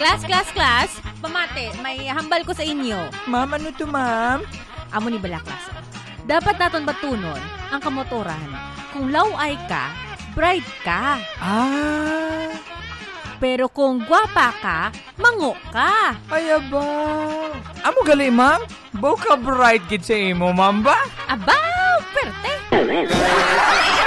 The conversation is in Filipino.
Class. Pamate, may hambal ko sa inyo. Ma'am, ano to, ma'am? Amo ni bala class. Dapat naton batunon ang kamotoran. Kung laway ka, bride ka. Pero kung gwapa ka, mango ka. Ay, aba. Amo gali, ma'am? Boka bright kid sa imo, ma'am ba? Abaw, perte.